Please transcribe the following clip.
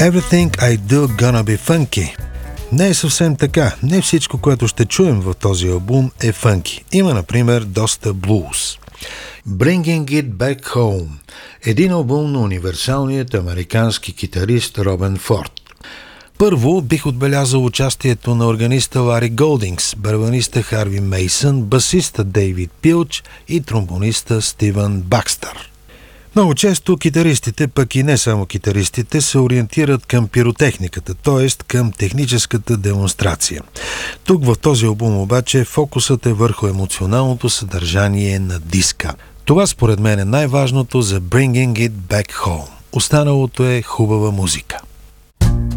Everything I do gonna be funky. Не е съвсем така. Не всичко, което ще чуем в този албум е фънки. Има, например, доста блуз. Bringing It Back Home. Един албум на универсалният американски китарист Робен Форд. Първо бих отбелязал участието на органиста Лари Голдингс, барабаниста Харви Мейсън, басиста Дейвид Пилч и тромбониста Стивън Бакстър. Много често китаристите, пък и не само китаристите, се ориентират към пиротехниката, т.е. към техническата демонстрация. Тук в този албум обаче фокусът е върху емоционалното съдържание на диска. Това според мен е най-важното за Bringing It Back Home. Останалото е хубава музика.